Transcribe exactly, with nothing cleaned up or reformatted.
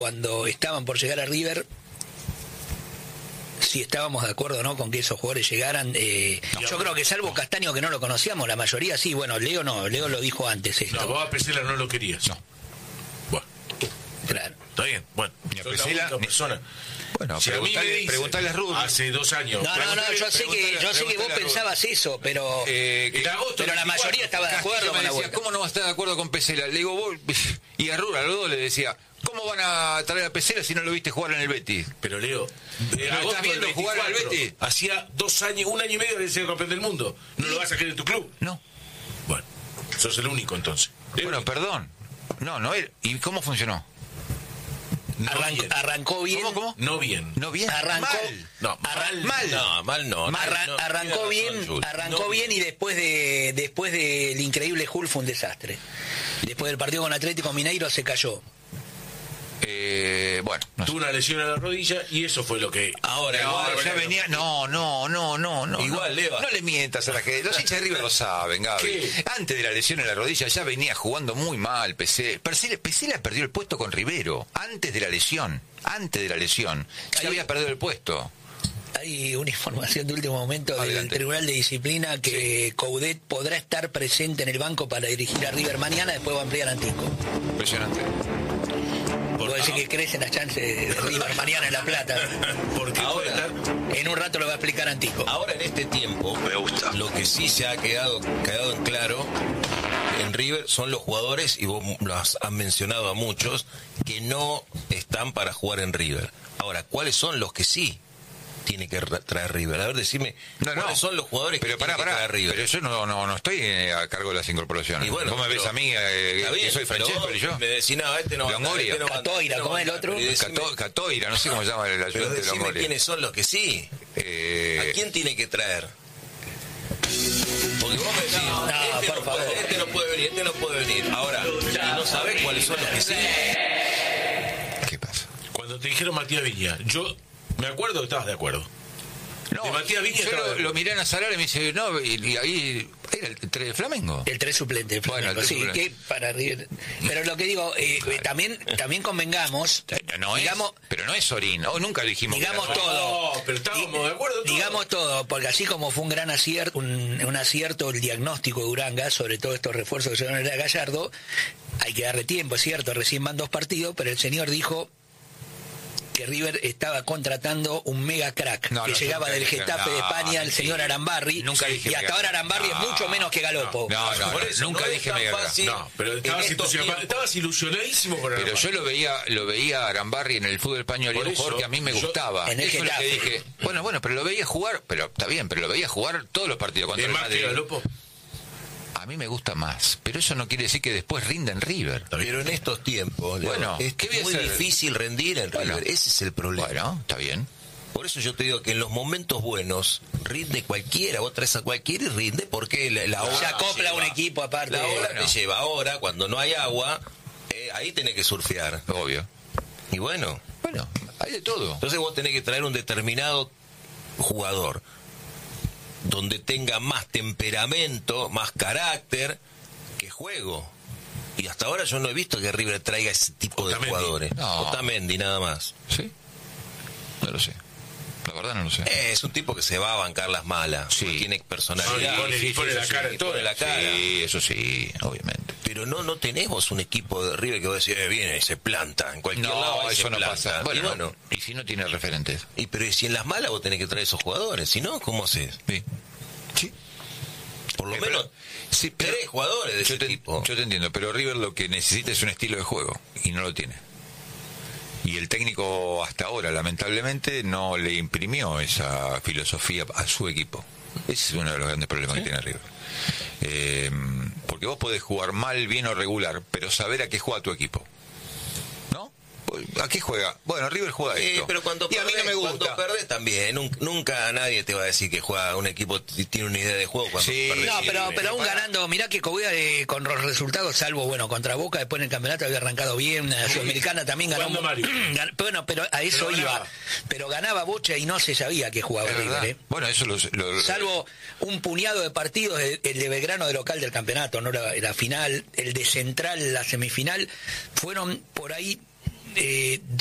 cuando estaban por llegar a River, si estábamos de acuerdo o no con que esos jugadores llegaran. Eh, no, yo creo que salvo no. Castaño, que no lo conocíamos, la mayoría sí. Bueno, Leo no, Leo lo dijo antes esto. No, vos a Pesela no lo querías. No. Bueno. Claro. Está bien, bueno. Ni a Pesela, ni... persona. Bueno, si preguntale, preguntale a Rubio. Hace dos años. No, no, no, yo sé que, yo sé que vos pensabas eso, pero, eh, que, agosto, pero la mayoría estaba de acuerdo con la vuelta. ¿Cómo no va a estar de acuerdo con Pesela? Le digo, vos, y a Rubio, a los dos le decía, ¿cómo van a traer a Pesela si no lo viste jugar en el Betis? Pero Leo, ¿lo estás viendo jugar en el Betis? Hacía dos años, un año y medio de ser campeón del mundo. ¿No lo vas a querer en tu club? No. Bueno, sos el único entonces. El bueno, único. Perdón. No, no era. ¿Y cómo funcionó? No Arran bien. Arrancó bien. ¿Cómo, cómo? No bien. No bien. Arrancó mal. No, mal. mal. No, mal no. Arran no arrancó bien, razón, arrancó no. bien y después de después del increíble Hull fue un desastre. Después del partido con Atlético Mineiro se cayó. Eh, bueno, no tuvo sé. una lesión a la rodilla y eso fue lo que ahora no, ahora ya venía no no no no no igual no, Leva no le mientas a la gente, los hinchas de River lo saben, Gaby. ¿Qué? Antes de la lesión en la rodilla ya venía jugando muy mal Pesela. Pesela perdió el puesto con Rivero antes de la lesión antes de la lesión ya había perdido el puesto. Hay una información de último momento Adelante. del Tribunal de Disciplina que sí. Coudet podrá estar presente en el banco para dirigir a River mañana, después va a ampliar Antico. Impresionante. Puedo decir que crecen las chances de River mañana en La Plata. Porque ahora, en un rato lo va a explicar Antico. Ahora en este tiempo, me gusta. Lo que sí se ha quedado, quedado en claro en River son los jugadores, y vos los has mencionado a muchos, que no están para jugar en River. Ahora, ¿cuáles son los que sí tiene que traer River? A ver, decime, no, no. ¿cuáles son los jugadores pero que pará, tiene que traer River? Pero yo no, no, no estoy a cargo de las incorporaciones. Y bueno, vos me ves a mí, eh, bien, que soy Francesco y yo. Me decís, no, este no va a este no Catoira, ¿cómo es el otro? Decime, Catoira, no sé cómo se llama el ayudante de Longoria. ¿Quiénes son los que sí? Eh... ¿A quién tiene que traer? Porque vos me decís, no, no, este, por no favor. Puede, este no puede venir, este no puede venir. Ahora, y no sabés cuáles son los que sí. ¿Qué pasa? Cuando te dijeron Matías Viña, yo me acuerdo que estabas de acuerdo. No, de Matías Viña yo lo, lo miré en Azarara y me dice, no, y, y ahí era el tres de Flamengo. El tres suplente de Flamengo, bueno, sí, suplente. Que para River. Pero lo que digo, eh, claro. también también convengamos, no digamos, es, pero no es Sorín, oh, nunca dijimos digamos que todo. No, pero estábamos de acuerdo todo. Digamos todo, porque así como fue un gran acierto, un, un acierto el diagnóstico de Uranga sobre todos estos refuerzos que se van a Gallardo, hay que darle tiempo, es cierto, recién van dos partidos, pero el señor dijo que River estaba contratando un mega crack no, que no, llegaba del Getafe no, de España, el señor Arambarri, nunca dije y hasta ahora Arambarri no, es mucho menos que Galopo. No, no, no, no nunca no dije mega crack. No, pero estabas, ilusionado, estabas ilusionadísimo con Arambarri. Pero yo lo veía, lo veía a Arambarri en el fútbol español, y un jugador que a mí me yo, gustaba. En el Eso Getafe. Es lo que dije. Bueno, bueno, pero lo veía jugar, pero está bien, pero lo veía jugar todos los partidos contra el Madrid. Galopo? A mí me gusta más, pero eso no quiere decir que después rinda en River. Pero en estos tiempos, bueno, es muy difícil rendir en River, bueno, ese es el problema. Bueno, está bien. Por eso yo te digo que en los momentos buenos rinde cualquiera, vos traes a cualquiera y rinde porque la, la hora se acopla a un equipo aparte. La hora bueno. te lleva. Ahora, cuando no hay agua, eh, ahí tenés que surfear. Obvio. Y bueno. Bueno, hay de todo. Entonces vos tenés que traer un determinado jugador donde tenga más temperamento, más carácter que juego. Y hasta ahora yo no he visto que River traiga ese tipo Otamendi. de jugadores. No. Otamendi nada más. ¿Sí? No lo sé. La verdad no lo sé. Eh, es un tipo que se va a bancar las malas. Sí. No tiene personalidad. Pone, sí, pone sí, la cara, sí, todo. pone la cara. Sí, eso sí, obviamente. Pero no no tenemos un equipo de River que va a decir, eh, viene y se planta. En cualquier no, lado eso se no planta. pasa. Bueno, y, bueno, y si no tiene referentes. Y pero si en las malas vos tenés que traer esos jugadores. Si no, ¿cómo haces? Sí. Sí. Por lo eh, menos pero, sí, pero, tres jugadores de yo ese te, tipo. Yo te entiendo, pero River lo que necesita es un estilo de juego y no lo tiene. Y el técnico hasta ahora, lamentablemente, no le imprimió esa filosofía a su equipo. Ese es uno de los grandes problemas ¿Sí? que tiene River. Eh, porque vos podés jugar mal, bien o regular, pero saber a qué juega tu equipo. ¿No? ¿A qué juega? Bueno, River juega sí, esto. Pero cuando y perdés, a mí no me gusta. Cuando perdés también, nunca, nunca nadie te va a decir que juega un equipo tiene una idea de juego cuando sí, perdés. No, pero, pero aún ganando, mirá que Cobía eh, con los resultados, salvo, bueno, contra Boca, después en el campeonato había arrancado bien, la Sudamericana también ganó. Gan, bueno, pero a eso pero iba. Pero ganaba Bocha y no se sabía que jugaba River, ¿eh? Bueno, eso lo, lo, salvo un puñado de partidos, el, el de Belgrano de local del campeonato, no la, la final, el de Central, la semifinal, fueron por ahí eh,